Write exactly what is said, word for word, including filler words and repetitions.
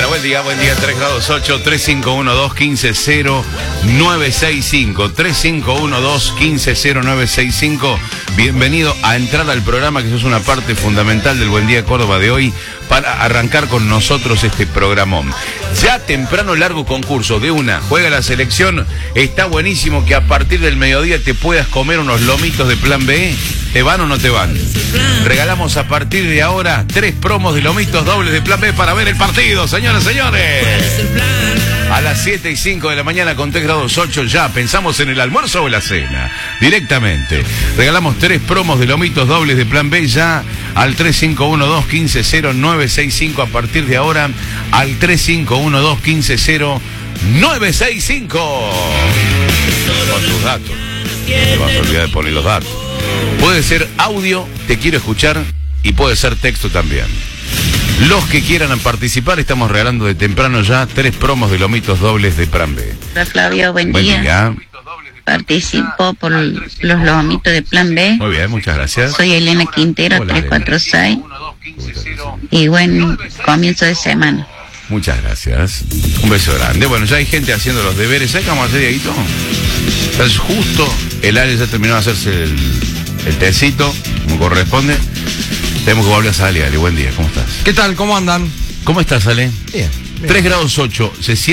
buen día, buen día, tres grados ocho, tres cinco uno dos, uno cinco cero nueve seis cinco, tres cinco uno dos, uno cinco cero nueve seis cinco. Bienvenido a entrar al programa, que eso es una parte fundamental del Buen Día Córdoba de hoy, para arrancar con nosotros este programón. Ya temprano, largo concurso, de una, juega la selección, está buenísimo que a partir del mediodía te puedas comer unos lomitos de Plan B. ¿Te van o no te van? Regalamos a partir de ahora tres promos de lomitos dobles de Plan B para ver el partido, señoras y señores. A las siete y cinco de la mañana con tres grados ocho ya. ¿Pensamos en el almuerzo o la cena? Directamente. Regalamos tres promos de lomitos dobles de Plan B ya al tres cinco uno dos, uno cinco cero nueve seis cinco. A partir de ahora al tres cinco uno dos, uno cinco cero nueve seis cinco. Con tus datos. No te vas a olvidar de poner los datos. Puede ser audio, te quiero escuchar, y puede ser texto también. Los que quieran participar, estamos regalando de temprano ya tres promos de lomitos dobles de Plan B. Hola Flavio, buen, buen día. día. Participo por los lomitos de Plan B. Muy bien, muchas gracias. Soy Elena Quintero, hola, tres cuatro seis. Y buen comienzo de semana. Muchas gracias. Un beso grande. Bueno, ya hay gente haciendo los deberes. ¿Sabes qué vamos a hacer, Dieguito? Es justo, el Ale ya terminó de hacerse el, el tecito, como corresponde. Tenemos que volver a salir, Ale. Buen día, ¿cómo estás? ¿Qué tal? ¿Cómo andan? ¿Cómo estás, Ale? Bien. bien. tres grados ocho. Se siente